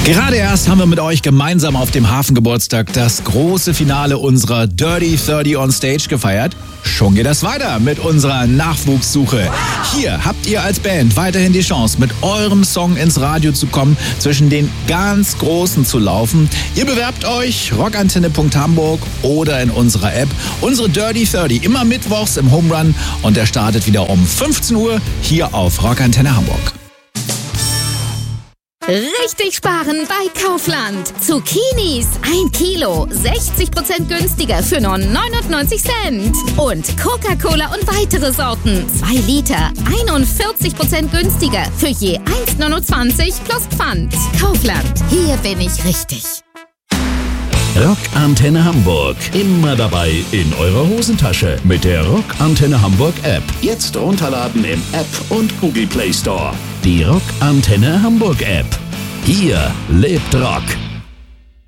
Gerade erst haben wir mit euch gemeinsam auf dem Hafengeburtstag das große Finale unserer Dirty 30 on Stage gefeiert. Schon geht das weiter mit unserer Nachwuchssuche. Hier habt ihr als Band weiterhin die Chance, mit eurem Song ins Radio zu kommen, zwischen den ganz Großen zu laufen. Ihr bewerbt euch rockantenne.hamburg oder in unserer App. Unsere Dirty 30 immer mittwochs im Home Run und der startet wieder um 15 Uhr hier auf Rockantenne Hamburg. Richtig sparen bei Kaufland. Zucchinis 1 Kilo, 60% günstiger für nur 99 Cent. Und Coca-Cola und weitere Sorten, 2 Liter, 41% günstiger für je 1,29 plus Pfand. Kaufland, hier bin ich richtig. Rockantenne Hamburg. Immer dabei in eurer Hosentasche mit der Rockantenne Hamburg App. Jetzt runterladen im App und Google Play Store. Die Rockantenne Hamburg App. Hier lebt Rock.